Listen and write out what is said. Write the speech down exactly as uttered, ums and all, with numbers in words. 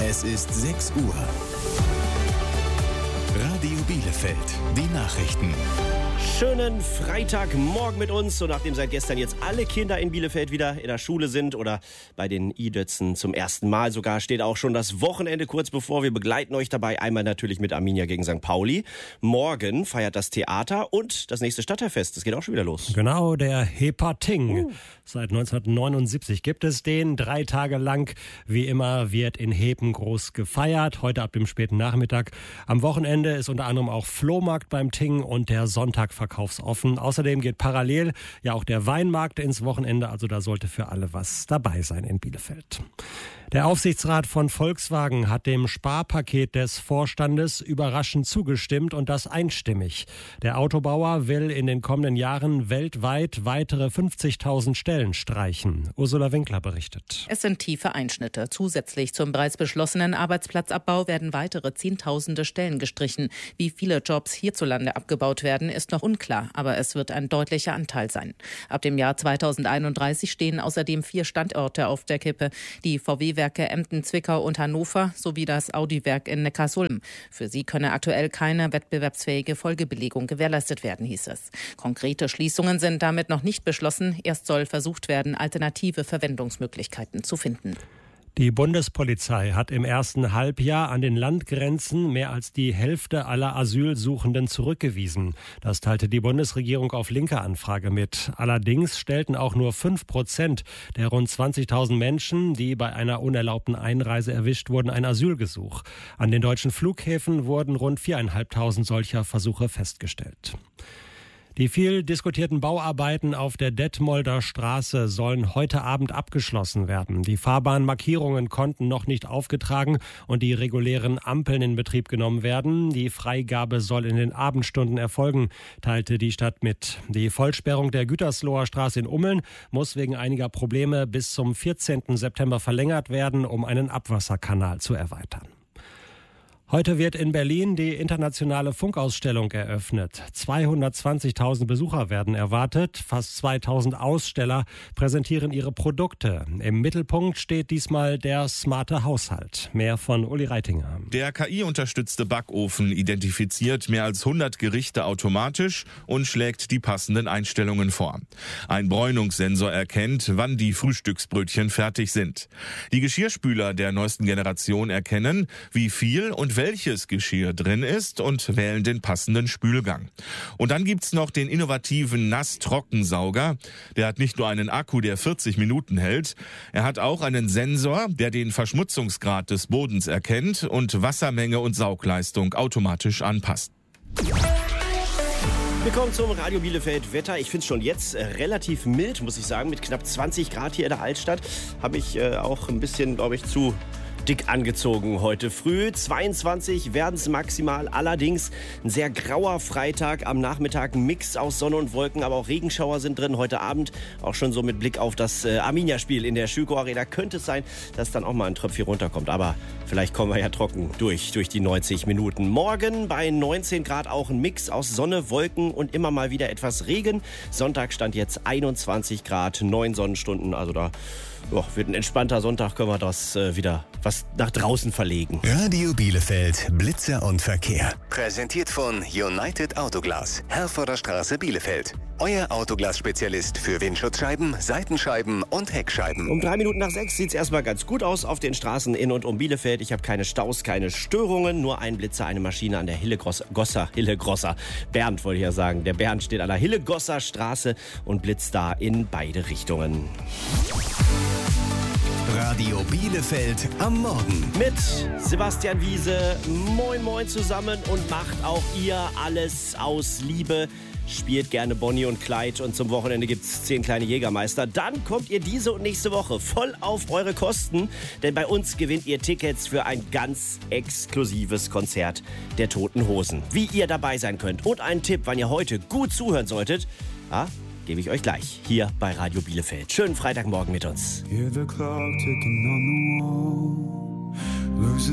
Es ist sechs Uhr. Radio Bielefeld, die Nachrichten. Schönen Freitagmorgen mit uns. Und nachdem seit gestern jetzt alle Kinder in Bielefeld wieder in der Schule sind oder bei den I-Dötzen zum ersten Mal sogar, steht auch schon das Wochenende kurz bevor. Wir begleiten euch dabei einmal natürlich mit Arminia gegen Sankt Pauli. Morgen feiert das Theater und das nächste Stadtteilfest. Das geht auch schon wieder los. Genau, der Hepating. Uh. Seit neunzehnhundertneunundsiebzig gibt es den. Drei Tage lang, wie immer, wird in Hepen groß gefeiert. Heute ab dem späten Nachmittag. Am Wochenende ist unter anderem auch Flohmarkt beim Ting und der Sonntag verkaufsoffen. Außerdem geht parallel ja auch der Weinmarkt ins Wochenende. Also da sollte für alle was dabei sein in Bielefeld. Der Aufsichtsrat von Volkswagen hat dem Sparpaket des Vorstandes überraschend zugestimmt und das einstimmig. Der Autobauer will in den kommenden Jahren weltweit weitere fünfzigtausend Stellen streichen. Ursula Winkler berichtet. Es sind tiefe Einschnitte. Zusätzlich zum bereits beschlossenen Arbeitsplatzabbau werden weitere Zehntausende Stellen gestrichen. Wie viele Jobs hierzulande abgebaut werden, ist noch unklar, aber es wird ein deutlicher Anteil sein. Ab dem Jahr zweitausendeinunddreißig stehen außerdem vier Standorte auf der Kippe. Die V W Werke Emden, Zwickau und Hannover sowie das Audi-Werk in Neckarsulm. Für sie könne aktuell keine wettbewerbsfähige Folgebelegung gewährleistet werden, hieß es. Konkrete Schließungen sind damit noch nicht beschlossen. Erst soll versucht werden, alternative Verwendungsmöglichkeiten zu finden. Die Bundespolizei hat im ersten Halbjahr an den Landgrenzen mehr als die Hälfte aller Asylsuchenden zurückgewiesen. Das teilte die Bundesregierung auf linke Anfrage mit. Allerdings stellten auch nur fünf Prozent der rund zwanzigtausend Menschen, die bei einer unerlaubten Einreise erwischt wurden, ein Asylgesuch. An den deutschen Flughäfen wurden rund viertausendfünfhundert solcher Versuche festgestellt. Die viel diskutierten Bauarbeiten auf der Detmolder Straße sollen heute Abend abgeschlossen werden. Die Fahrbahnmarkierungen konnten noch nicht aufgetragen und die regulären Ampeln in Betrieb genommen werden. Die Freigabe soll in den Abendstunden erfolgen, teilte die Stadt mit. Die Vollsperrung der Gütersloher Straße in Ummeln muss wegen einiger Probleme bis zum vierzehnten September verlängert werden, um einen Abwasserkanal zu erweitern. Heute wird in Berlin die internationale Funkausstellung eröffnet. zweihundertzwanzigtausend Besucher werden erwartet. Fast zweitausend Aussteller präsentieren ihre Produkte. Im Mittelpunkt steht diesmal der smarte Haushalt. Mehr von Uli Reitinger. Der K I-unterstützte Backofen identifiziert mehr als hundert Gerichte automatisch und schlägt die passenden Einstellungen vor. Ein Bräunungssensor erkennt, wann die Frühstücksbrötchen fertig sind. Die Geschirrspüler der neuesten Generation erkennen, wie viel und welches Geschirr drin ist und wählen den passenden Spülgang. Und dann gibt's noch den innovativen Nass-Trockensauger. Der hat nicht nur einen Akku, der vierzig Minuten hält, er hat auch einen Sensor, der den Verschmutzungsgrad des Bodens erkennt und Wassermenge und Saugleistung automatisch anpasst. Willkommen zum Radio Bielefeld Wetter. Ich finde es schon jetzt äh, relativ mild, muss ich sagen, mit knapp zwanzig Grad hier in der Altstadt. Habe ich äh, auch ein bisschen, glaube ich, zu dick angezogen heute früh. zweiundzwanzig werden es maximal. Allerdings ein sehr grauer Freitag. Am Nachmittag ein Mix aus Sonne und Wolken, aber auch Regenschauer sind drin. Heute Abend auch schon so mit Blick auf das äh, Arminia-Spiel in der Schüko Arena könnte es sein, dass dann auch mal ein Tröpfchen runterkommt. Aber vielleicht kommen wir ja trocken durch, durch die neunzig Minuten. Morgen bei neunzehn Grad auch ein Mix aus Sonne, Wolken und immer mal wieder etwas Regen. Sonntag stand jetzt einundzwanzig Grad, neun Sonnenstunden. Also da ja, wird ein entspannter Sonntag, können wir das äh, wieder was nach draußen verlegen. Radio Bielefeld, Blitzer und Verkehr. Präsentiert von United Autoglas, Herforder Straße, Bielefeld. Euer Autoglas-Spezialist für Windschutzscheiben, Seitenscheiben und Heckscheiben. Um drei Minuten nach sechs sieht es erstmal ganz gut aus auf den Straßen in und um Bielefeld. Ich habe keine Staus, keine Störungen, nur ein Blitzer, eine Maschine an der Hille-Gosser, Hille-Grosser, Bernd wollte ich ja sagen. Der Bernd steht an der Hille-Gosser Straße und blitzt da in beide Richtungen. Radio Bielefeld am Morgen. Mit Sebastian Wiese, moin moin zusammen und macht auch ihr alles aus Liebe. Spielt gerne Bonnie und Clyde und zum Wochenende gibt's zehn kleine Jägermeister. Dann kommt ihr diese und nächste Woche voll auf eure Kosten, denn bei uns gewinnt ihr Tickets für ein ganz exklusives Konzert der Toten Hosen. Wie ihr dabei sein könnt und einen Tipp, wann ihr heute gut zuhören solltet, ja, gebe ich euch gleich hier bei Radio Bielefeld. Schönen Freitagmorgen mit uns. Hear the clock ticking on the wall. Losing